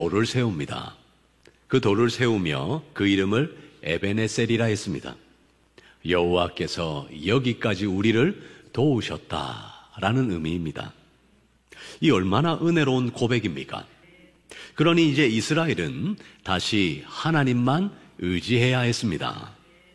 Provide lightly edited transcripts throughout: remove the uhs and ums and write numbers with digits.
돌을 세웁니다. 그 돌을 세우며 그 이름을 에베네셀이라 했습니다. 여호와께서 여기까지 우리를 도우셨다라는 의미입니다. 이 얼마나 은혜로운 고백입니까? 그러니 이제 이스라엘은 다시 하나님만 의지해야 했습니다.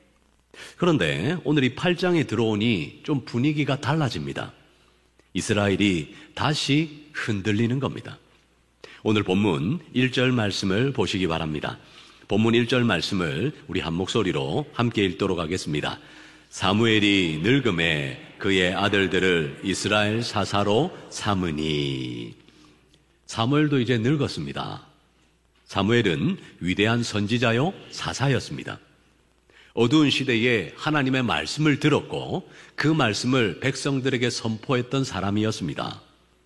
그런데 오늘 이 8장에 들어오니 좀 분위기가 달라집니다. 이스라엘이 다시 흔들리는 겁니다. 오늘 본문 1절 말씀을 보시기 바랍니다. 본문 1절 말씀을 우리 한 목소리로 함께 읽도록 하겠습니다. 사무엘이 늙음에 그의 아들들을 이스라엘 사사로 삼으니. 사무엘도 이제 늙었습니다. 사무엘은 위대한 선지자요 사사였습니다. 어두운 시대에 하나님의 말씀을 들었고 그 말씀을 백성들에게 선포했던 사람이었습니다.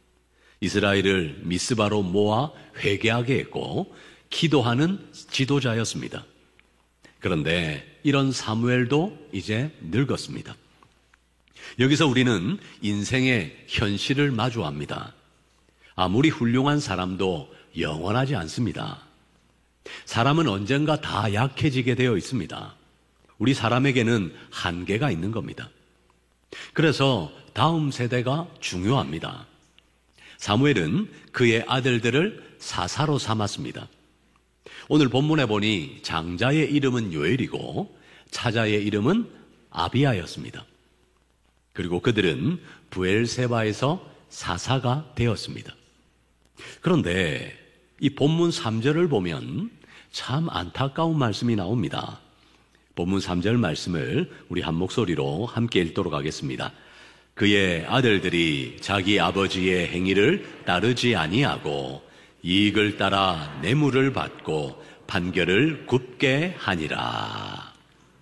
이스라엘을 미스바로 모아 회개하게 했고 기도하는 지도자였습니다. 그런데 이런 사무엘도 이제 늙었습니다. 여기서 우리는 인생의 현실을 마주합니다. 아무리 훌륭한 사람도 영원하지 않습니다. 사람은 언젠가 다 약해지게 되어 있습니다. 우리 사람에게는 한계가 있는 겁니다. 그래서 다음 세대가 중요합니다. 사무엘은 그의 아들들을 사사로 삼았습니다. 오늘 본문에 보니 장자의 이름은 요엘이고 차자의 이름은 아비야였습니다. 그리고 그들은 브엘세바에서 사사가 되었습니다. 그런데 이 본문 3절을 보면 참 안타까운 말씀이 나옵니다. 본문 3절 말씀을 우리 한 목소리로 함께 읽도록 하겠습니다. 그의 아들들이 자기 아버지의 행위를 따르지 아니하고 이익을 따라 뇌물을 받고 판결을 굽게 하니라.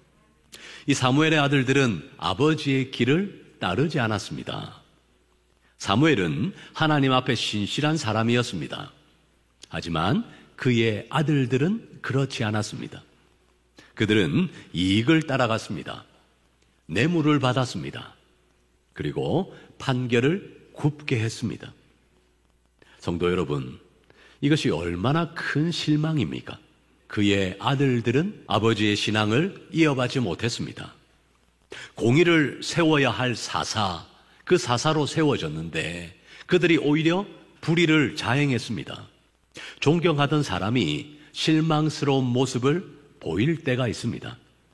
이 사무엘의 아들들은 아버지의 길을 따르지 않았습니다. 사무엘은 하나님 앞에 신실한 사람이었습니다. 하지만 그의 아들들은 그렇지 않았습니다. 그들은 이익을 따라갔습니다. 뇌물을 받았습니다. 그리고 판결을 굽게 했습니다. 성도 여러분, 이것이 얼마나 큰 실망입니까? 그의 아들들은 아버지의 신앙을 이어받지 못했습니다. 공의를 세워야 할 사사, 그 사사로 세워졌는데 그들이 오히려 불의를 자행했습니다. 존경하던 사람이 실망스러운 모습을 보일 때가 있습니다.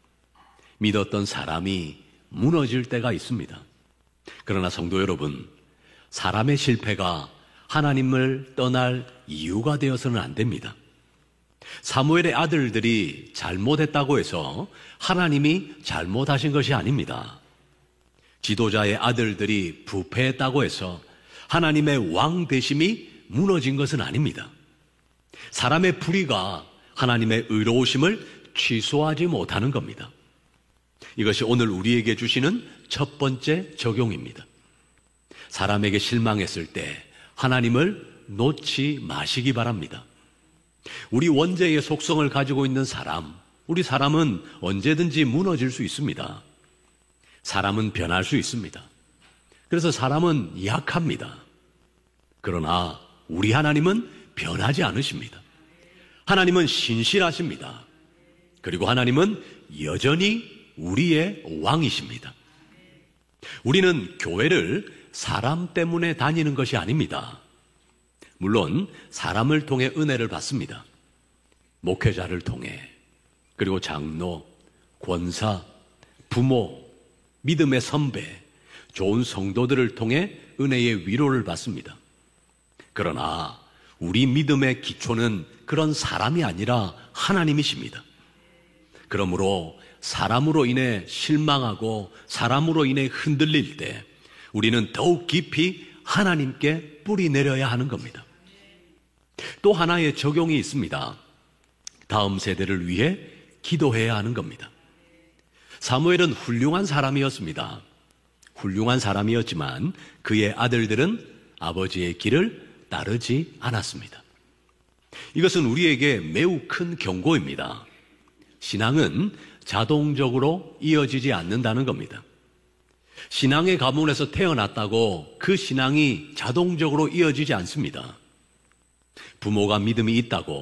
믿었던 사람이 무너질 때가 있습니다. 그러나 성도 여러분, 사람의 실패가 하나님을 떠날 이유가 되어서는 안 됩니다. 사무엘의 아들들이 잘못했다고 해서 하나님이 잘못하신 것이 아닙니다. 지도자의 아들들이 부패했다고 해서 하나님의 왕 되심이 무너진 것은 아닙니다. 사람의 불의가 하나님의 의로우심을 취소하지 못하는 겁니다. 이것이 오늘 우리에게 주시는 첫 번째 적용입니다. 사람에게 실망했을 때 하나님을 놓지 마시기 바랍니다. 우리 원죄의 속성을 가지고 있는 사람, 우리 사람은 언제든지 무너질 수 있습니다. 사람은 변할 수 있습니다. 그래서 사람은 약합니다. 그러나 우리 하나님은 변하지 않으십니다. 하나님은 신실하십니다. 그리고 하나님은 여전히 우리의 왕이십니다. 우리는 교회를 사람 때문에 다니는 것이 아닙니다. 물론 사람을 통해 은혜를 받습니다. 목회자를 통해, 그리고 장로, 권사, 부모, 믿음의 선배, 좋은 성도들을 통해 은혜의 위로를 받습니다. 그러나 우리 믿음의 기초는 그런 사람이 아니라 하나님이십니다. 그러므로 사람으로 인해 실망하고 사람으로 인해 흔들릴 때 우리는 더욱 깊이 하나님께 뿌리 내려야 하는 겁니다. 또 하나의 적용이 있습니다. 다음 세대를 위해 기도해야 하는 겁니다. 사무엘은 훌륭한 사람이었습니다. 훌륭한 사람이었지만 그의 아들들은 아버지의 길을 따르지 않았습니다. 이것은 우리에게 매우 큰 경고입니다. 신앙은 자동적으로 이어지지 않는다는 겁니다. 신앙의 가문에서 태어났다고 그 신앙이 자동적으로 이어지지 않습니다. 부모가 믿음이 있다고